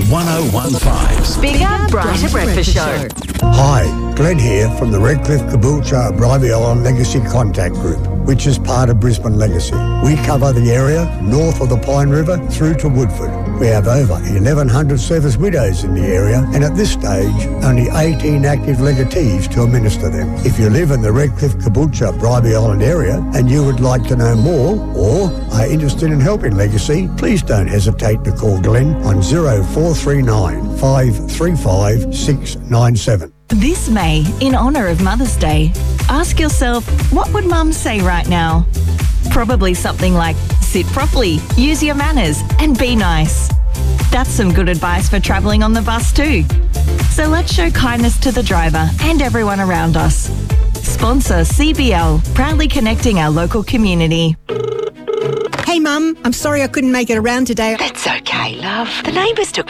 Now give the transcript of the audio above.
1015's Bigger, Brighter Breakfast Show. Hi, Glenn here from the Redcliffe Caboolture Bribie Island Legacy Contact Group, which is part of Brisbane Legacy. We cover the area north of the Pine River through to Woodford. We have over 1,100 service widows in the area, and at this stage, only 18 active legatees to administer them. If you live in the Redcliffe Caboolture Bribie Island area and you would like to know more or are interested in helping Legacy, please don't hesitate to call Glenn on 0439 535 697. This May, in honour of Mother's Day, ask yourself, what would Mum say right now? Probably something like, sit properly, use your manners, and be nice. That's some good advice for travelling on the bus too. So let's show kindness to the driver and everyone around us. Sponsor CBL, proudly connecting our local community. Hey Mum, I'm sorry I couldn't make it around today. That's okay, love. The neighbours took